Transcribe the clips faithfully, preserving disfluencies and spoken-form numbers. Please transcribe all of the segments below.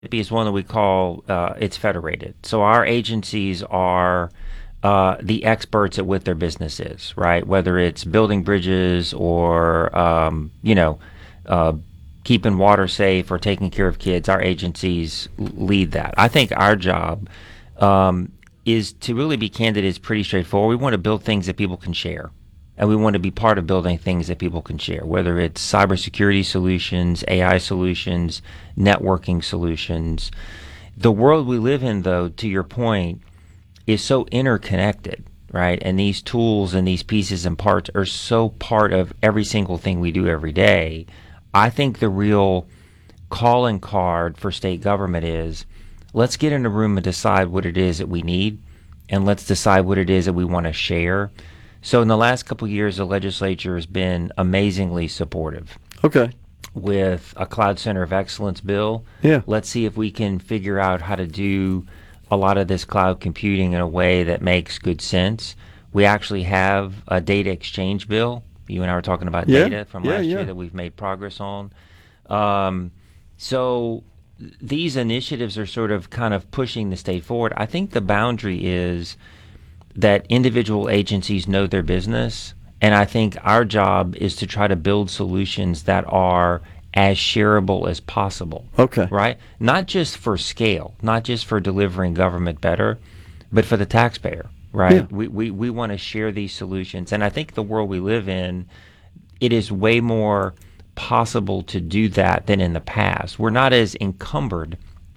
is one that we call uh, it's federated. So our agencies are uh, the experts at what their business is, right? Whether it's building bridges or um, you know uh, keeping water safe or taking care of kids, our agencies lead that. I think our job um, is to really be candid. Is pretty straightforward. We want to build things that people can share. And we want to be part of building things that people can share, whether it's cybersecurity solutions, A I solutions, networking solutions. The world we live in, though, to your point, is so interconnected, right? And these tools and these pieces and parts are so part of every single thing we do every day. I think the real calling card for state government is let's get in a room and decide what it is that we need, and let's decide what it is that we want to share. So in the last couple of years, the legislature has been amazingly supportive. Okay. With a Cloud Center of Excellence bill. Yeah. Let's see if we can figure out how to do a lot of this cloud computing in a way that makes good sense. We actually have a data exchange bill. You and I were talking about yeah. data from yeah, last yeah. year that we've made progress on. Um, so these initiatives are sort of kind of pushing the state forward. I think the boundary is that individual agencies know their business, and I think our job is to try to build solutions that are as shareable as possible. Okay. Right? Not just for scale, not just for delivering government better, but for the taxpayer, right? Yeah. We, we, we want to share these solutions. And I think the world we live in, it is way more possible to do that than in the past. We're not as encumbered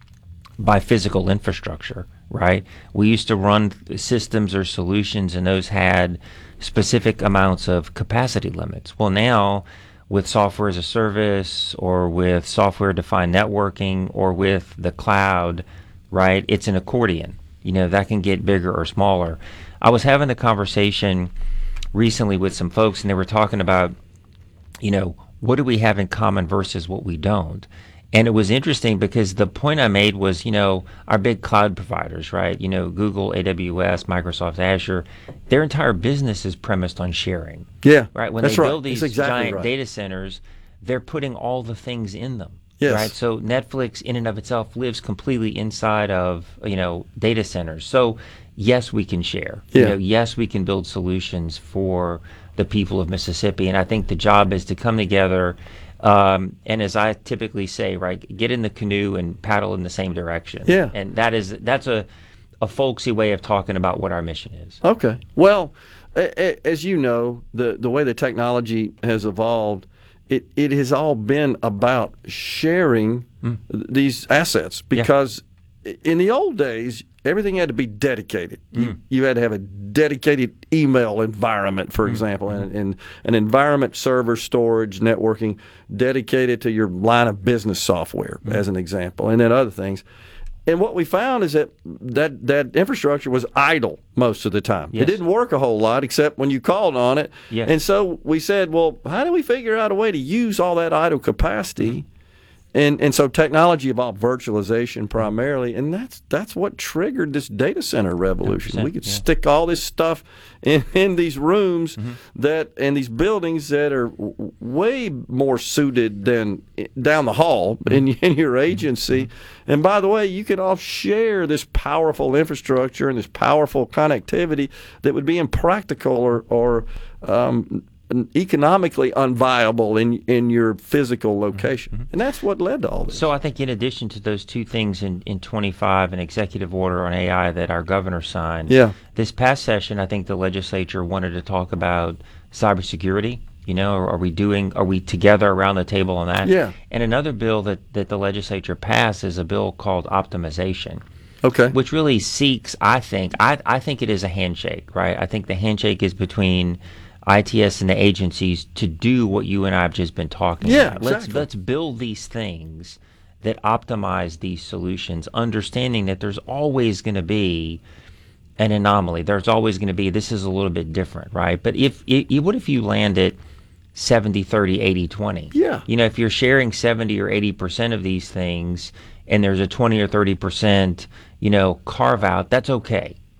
by physical infrastructure, right? We used to run systems or solutions, and those had specific amounts of capacity limits. Well, now with software as a service or with software-defined networking or with the cloud, right, it's an accordion. You know, that can get bigger or smaller. I was having a conversation recently with some folks, and they were talking about, you know, what do we have in common versus what we don't? And it was interesting because the point I made was, you know, our big cloud providers, right? You know, Google, A W S, Microsoft Azure, their entire business is premised on sharing. Yeah, Right? When that's they right. build these That's exactly giant right. data centers, they're putting all the things in them. Yes. Right? So Netflix in and of itself lives completely inside of, you know, data centers. So yes, we can share. Yeah. You know, yes, we can build solutions for the people of Mississippi. And I think the job is to come together Um, and as I typically say, right, get in the canoe and paddle in the same direction. Yeah. And that is that's a, a folksy way of talking about what our mission is. Okay. Well, a- a- as you know, the, the way the technology has evolved, it, it has all been about sharing Mm. these assets because in the old days, everything had to be dedicated. Mm. You, you had to have a dedicated email environment, for Mm. example, and, and an environment, server, storage, networking dedicated to your line of business software, Mm. as an example, and then other things. And what we found is that that, that infrastructure was idle most of the time. Yes. It didn't work a whole lot except when you called on it. Yes. And so we said, well, how do we figure out a way to use all that idle capacity? And and so technology evolved, virtualization primarily, and that's that's what triggered this data center revolution. We could yeah. stick all this stuff in, in these rooms Mm-hmm. that and these buildings that are w- way more suited than i- down the hall in, in your agency. And by the way, you can all share this powerful infrastructure and this powerful connectivity that would be impractical or or um, economically unviable in in your physical location, and that's what led to all this. So I think in addition to those two things in, in twenty-five, an executive order on A I that our governor signed, Yeah. this past session, I think the legislature wanted to talk about cybersecurity. You know, are, are we doing, are we together around the table on that? Yeah. And another bill that, that the legislature passed is a bill called optimization. Okay. Which really seeks, I think, I, I think it is a handshake, right? I think the handshake is between I T S and the agencies to do what you and I have just been talking Yeah, about. Let's exactly. let's build these things that optimize these solutions, understanding that there's always going to be an anomaly. There's always going to be, this is a little bit different, right? But if, if what if you land it seventy thirty, eighty twenty? Yeah. You know, if you're sharing seventy or eighty percent of these things and there's a twenty or thirty percent, you know, carve out, that's okay.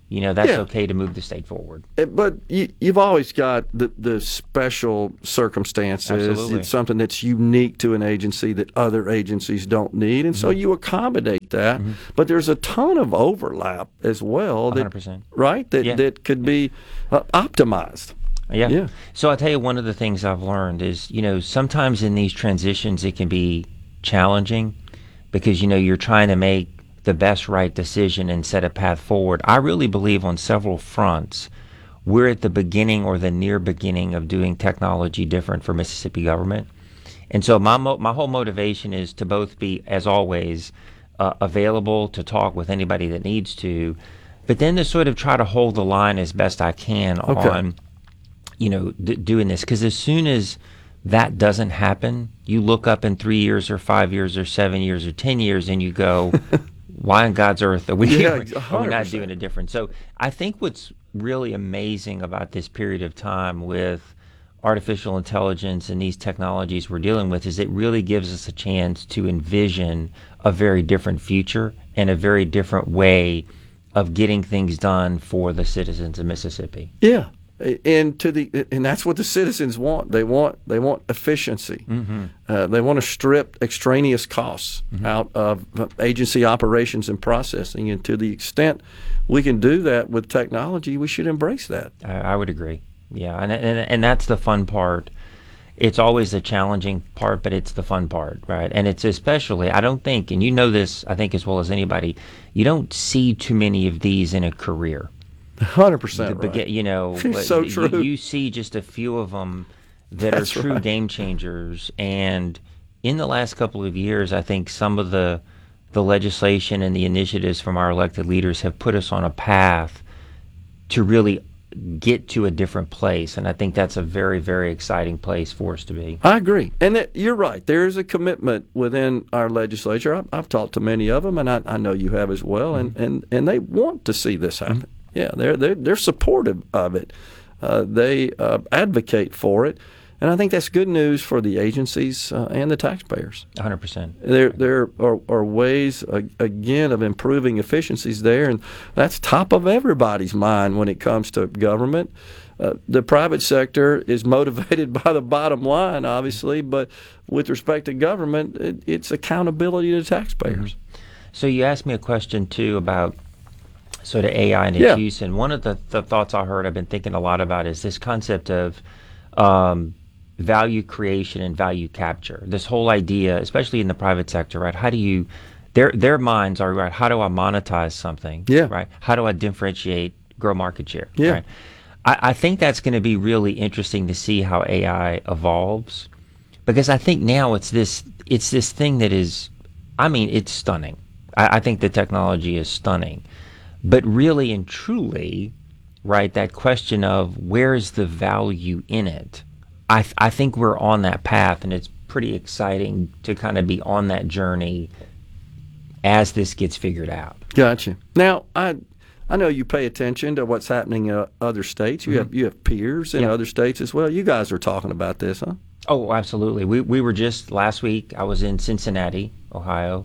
You know, that's Yeah. okay to move the state forward. Uh, But you, you've always got the, the special circumstances. Absolutely. It's something that's unique to an agency that other agencies don't need, and so you accommodate that. But there's a ton of overlap as well. one That, hundred percent. right? That Yeah. that could be uh, optimized. Yeah. Yeah. So I'll tell you, one of the things I've learned is, you know, sometimes in these transitions it can be challenging because, you know, you're trying to make the best right decision and set a path forward. I really believe on several fronts we're at the beginning or the near beginning of doing technology different for Mississippi government. And so my mo- my whole motivation is to both be, as always, uh, available to talk with anybody that needs to, but then to sort of try to hold the line as best I can Okay. on, you know, d- doing this. Because as soon as that doesn't happen, you look up in three years or five years or seven years or ten years and you go, why on God's earth are we, Yeah, are we one hundred not percent. doing it different? So I think what's really amazing about this period of time with artificial intelligence and these technologies we're dealing with is it really gives us a chance to envision a very different future and a very different way of getting things done for the citizens of Mississippi. Yeah, and to the and that's what the citizens want. They want they want efficiency. Mm-hmm. Uh, they want to strip extraneous costs Mm-hmm. out of agency operations and processing. And to the extent we can do that with technology, we should embrace that. I, I would agree. Yeah, and, and and that's the fun part. It's always the challenging part, but it's the fun part, right? And it's especially, I don't think, and you know this, I think as well as anybody, you don't see too many of these in a career. one hundred percent The right. bega- You know, So you, true. you see just a few of them that That's are true right. game changers. And in the last couple of years, I think some of the the legislation and the initiatives from our elected leaders have put us on a path to really get to a different place. And I think that's a very, very exciting place for us to be. I agree. And that, you're right. There is a commitment within our legislature. I've, I've talked to many of them, and I, I know you have as well, and, and, and they want to see this happen. Yeah, they're, they're, they're supportive of it. Uh, they uh, advocate for it. And I think that's good news for the agencies uh, and the taxpayers. one hundred percent. There, there are, are ways, uh, again, of improving efficiencies there, and that's top of everybody's mind when it comes to government. Uh, the private sector is motivated by the bottom line, obviously, but with respect to government, it, it's accountability to taxpayers. So you asked me a question, too, about sort of A I and its Yeah. use. And one of the, the thoughts I heard I've been thinking a lot about is this concept of um, value creation and value capture. This whole idea, especially in the private sector, right? How do you, their their minds are, right, how do I monetize something? Yeah. Right? How do I differentiate, grow market share? Yeah. Right? I, I think that's going to be really interesting to see how A I evolves, because I think now it's this it's this thing that is, I mean, it's stunning. I, I think the technology is stunning. But really and truly, right, that question of where's the value in it, I, th- I think we're on that path, and it's pretty exciting to kind of be on that journey as this gets figured out. Gotcha. Now, I I know you pay attention to what's happening in other states. You have you have peers in Yeah. other states as well. You guys are talking about this, huh? Oh, absolutely. We we were just last week, I was in Cincinnati, Ohio,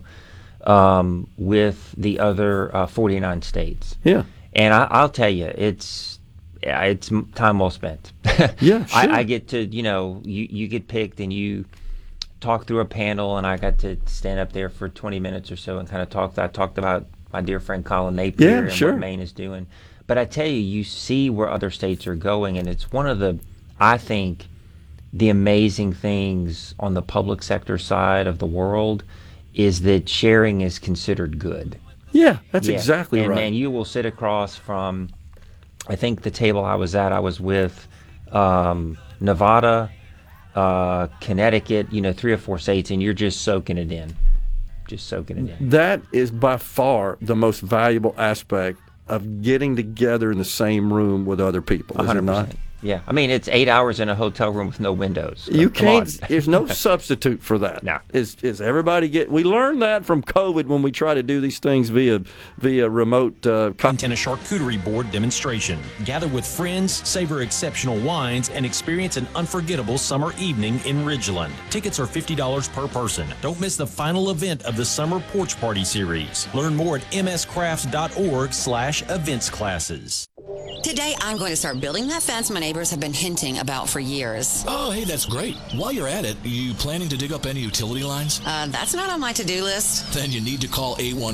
um, with the other uh, forty-nine states. Yeah. And I, I'll tell you, it's yeah, it's m- time well spent. Yeah, sure. I, I get to, you know, you, you get picked and you talk through a panel, and I got to stand up there for twenty minutes or so and kind of talk. I talked about my dear friend Colin Napier Yeah, and sure. what Maine is doing. But I tell you, you see where other states are going, and it's one of the, I think, the amazing things on the public sector side of the world is that sharing is considered good. Yeah, that's Yeah. exactly and, right. And you will sit across from, I think the table I was at, I was with um, Nevada, uh, Connecticut, you know, three or four states, and you're just soaking it in. Just soaking it in. That is by far the most valuable aspect of getting together in the same room with other people, is it not? one hundred percent. Yeah, I mean it's eight hours in a hotel room with no windows. You Come can't. on. There's no substitute for that. No. Is is everybody get? We learned that from COVID when we try to do these things via via remote. Uh, Content a charcuterie board demonstration. Gather with friends, savor exceptional wines, and experience an unforgettable summer evening in Ridgeland. Tickets are fifty dollars per person. Don't miss the final event of the Summer Porch Party series. Learn more at m s crafts dot org slash events classes. Today, I'm going to start building that fence my neighbors have been hinting about for years. Oh, hey, that's great. While you're at it, you planning to dig up any utility lines? Uh, that's not on my to-do list. Then you need to call eight one